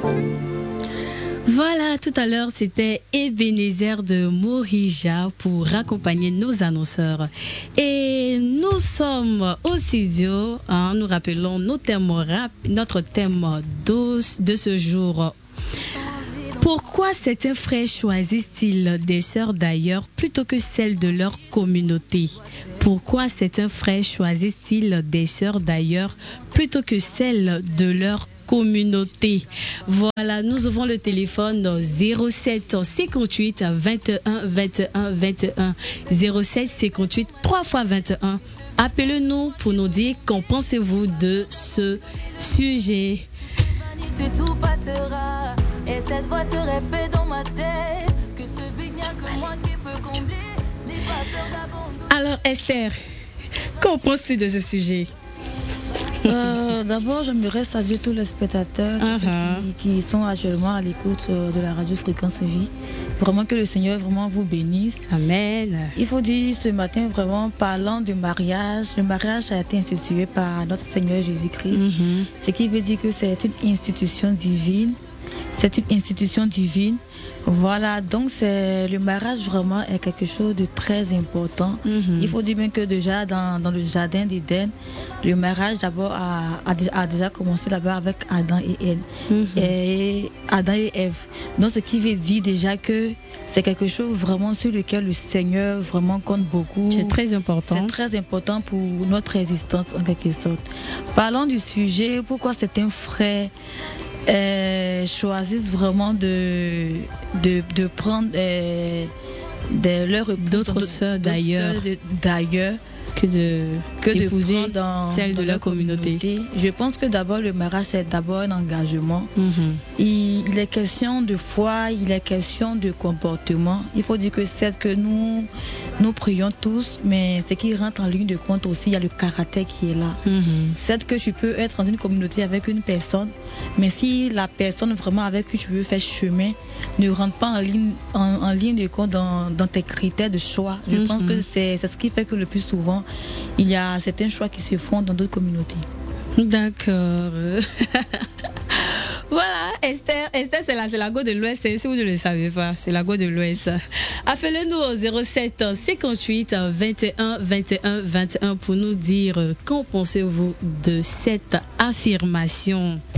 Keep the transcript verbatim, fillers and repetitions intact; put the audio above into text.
Voilà, tout à l'heure, c'était Ebenezer de Morija pour accompagner nos annonceurs. Et nous sommes au studio, hein, nous rappelons nos thèmes rap, notre thème de, de ce jour. Pourquoi certains frères choisissent-ils des sœurs d'ailleurs plutôt que celles de leur communauté? Pourquoi certains frères choisissent-ils des sœurs d'ailleurs plutôt que celles de leur communauté? Voilà, nous ouvrons le téléphone zéro sept cinquante-huit vingt et un vingt et un vingt et un zéro sept cinquante-huit trois fois vingt et un. Appelez-nous pour nous dire qu'en pensez-vous de ce sujet. Tout passera et cette voix se répète dans ma tête que ce n'y a que moi qui peut combler. N'aie pas peur d'abandonner. Alors Esther, qu'en penses-tu de ce sujet? Euh, D'abord, j'aimerais saluer tous les spectateurs tous uh-huh. ceux qui, qui sont actuellement à l'écoute de la radio Fréquence Vie. Vraiment que le Seigneur vraiment vous bénisse. Amen. Il faut dire ce matin vraiment parlant de mariage. Le mariage a été institué par notre Seigneur Jésus-Christ. Mm-hmm. Ce qui veut dire que c'est une institution divine. C'est une institution divine. Voilà, donc c'est le mariage vraiment est quelque chose de très important. Mm-hmm. Il faut dire bien que déjà dans, dans le jardin d'Éden, le mariage d'abord a, a, a déjà commencé d'abord avec Adam et Ève. Mm-hmm. Et Adam et Ève. Donc ce qui veut dire déjà que c'est quelque chose vraiment sur lequel le Seigneur vraiment compte beaucoup. C'est très important. C'est très important pour notre existence en quelque sorte. Parlons du sujet, pourquoi c'est un frère Euh, choisissent vraiment de de, de prendre euh, de leur d'autres sœurs d'ailleurs d'ailleurs que de que d'épouser dans, celle dans de leur communauté. communauté. Je pense que d'abord le mariage c'est d'abord un engagement. Mm-hmm. Il, il est question de foi, il est question de comportement. Il faut dire que c'est que nous nous prions tous, mais ce qui rentre en ligne de compte aussi, il y a le caractère qui est là. Mm-hmm. C'est que tu peux être dans une communauté avec une personne, mais si la personne vraiment avec qui tu veux faire chemin ne rentre pas en ligne en, en ligne de compte dans, dans tes critères de choix, je mm-hmm. pense que c'est c'est ce qui fait que le plus souvent il y a certains choix qui se font dans d'autres communautés. D'accord. Voilà, Esther, Esther c'est la, c'est la go de l'Ouest, si vous ne le savez pas, c'est la go de l'Ouest. Appelez-nous au zéro sept cinquante-huit vingt et un vingt et un vingt et un pour nous dire qu'en pensez-vous de cette affirmation.